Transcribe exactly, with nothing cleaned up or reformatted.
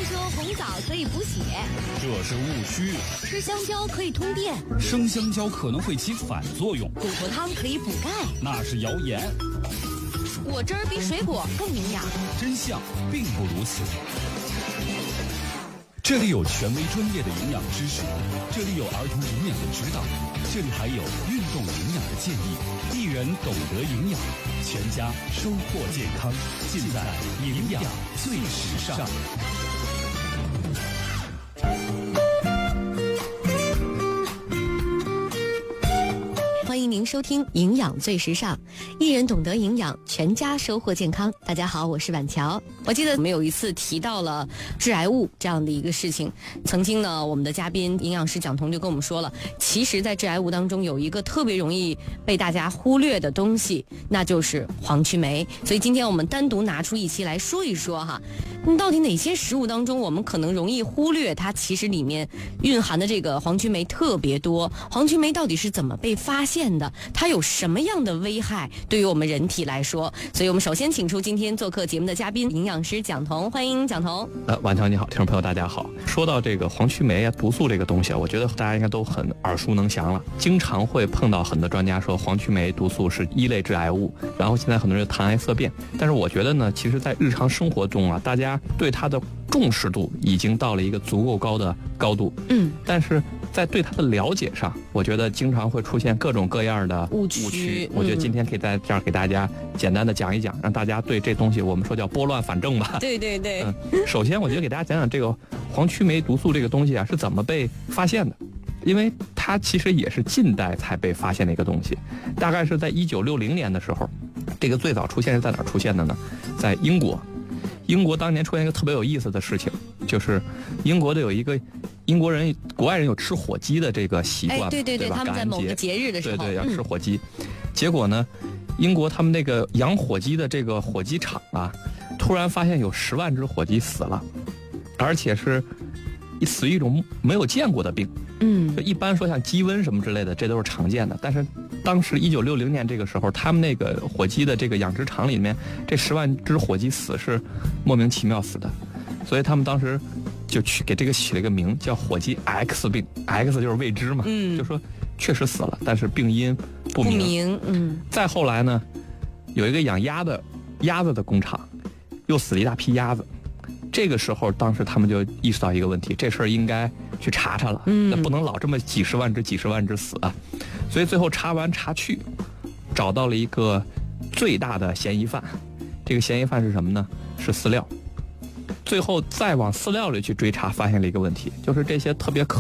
说红枣可以补血， 这是误区。 吃香蕉可以通电， 生香蕉可能会起反作用。 骨头汤可以补钙， 那是谣言。 果汁儿比水果更营养， 真相并不如此。这里有权威专业的营养知识，这里有儿童营养的指导，这里还有运动营养的建议。一人懂得营养，全家收获健康，尽在营养最时尚。 欢迎您收听《营养最时尚》，一人懂得营养，全家收获健康。大家好，我是婉乔。我记得我们有一次提到了致癌物这样的一个事情，曾经呢，我们的嘉宾营养师蒋彤就跟我们说了，其实在致癌物当中有一个特别容易被大家忽略的东西，那就是黄曲霉。所以今天我们单独拿出一期来说一说哈，到底哪些食物当中我们可能容易忽略它，其实里面蕴含的这个黄曲霉特别多。黄曲霉到底是怎么被发现的？它有什么样的危害对于我们人体来说？所以我们首先请出今天做客节目的嘉宾，营养师蒋彤，欢迎蒋彤。 呃，婉乔你好，听众朋友大家好。说到这个黄曲霉啊，毒素这个东西啊，我觉得大家应该都很耳熟能详了，经常会碰到很多专家说黄曲霉毒素是一类致癌物，然后现在很多人谈癌色变。但是我觉得呢，其实在日常生活中啊，大家对它的重视度已经到了一个足够高的高度， 嗯， 但是在对它的了解上，我觉得经常会出现各种各样的误区。误区我觉得今天可以在这儿给大家简单的讲一讲，让大家对这东西我们说叫拨乱反正吧。 对对对。 嗯，首先我觉得给大家讲讲这个黄曲霉毒素这个东西啊是怎么被发现的，因为它其实也是近代才被发现的一个东西，大概是在一九六零年的时候，这个最早出现是在哪儿出现的呢？在英国。英国当年出现一个特别有意思的事情，就是英国的有一个英国人国外人有吃火鸡的这个习惯， 哎，对对对，他们在某个节日的时候， 对对要吃火鸡、嗯、结果呢，英国他们那个养火鸡的这个火鸡场啊，突然发现有十万只火鸡死了，而且是死于一种没有见过的病。 嗯， 就一般说像鸡瘟什么之类的，这都是常见的。但是当时一九六零年这个时候，他们那个火鸡的这个养殖场里面，这十万只火鸡死是莫名其妙死的，所以他们当时就取给这个起了一个名叫火鸡 X 病 ，X 就是未知嘛， 嗯， 就说确实死了，但是病因不明。 不明，嗯。 再后来呢，有一个养鸭的鸭子的工厂，又死了一大批鸭子。这个时候，当时他们就意识到一个问题，这事儿应该去查查了， 嗯， 那不能老这么几十万只、几十万只死啊。所以最后查完查去，找到了一个最大的嫌疑犯。这个嫌疑犯是什么呢？是饲料。最后再往饲料里去追查，发现了一个问题，就是这些特别可